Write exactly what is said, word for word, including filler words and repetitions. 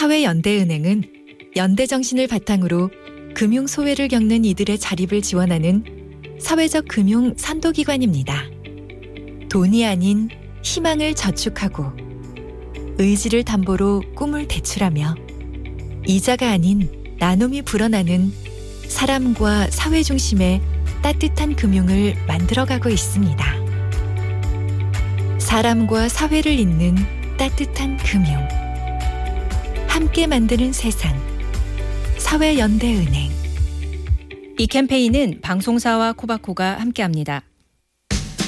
사회연대은행은 연대 정신을 바탕으로 금융 소외를 겪는 이들의 자립을 지원하는 사회적 금융 선도기관입니다. 돈이 아닌 희망을 저축하고 의지를 담보로 꿈을 대출하며 이자가 아닌 나눔이 불어나는 사람과 사회 중심의 따뜻한 금융을 만들어가고 있습니다. 사람과 사회를 잇는 따뜻한 금융. 함께 만드는 세상. 사회연대은행. 이 캠페인은 방송사와 코바코가 함께합니다.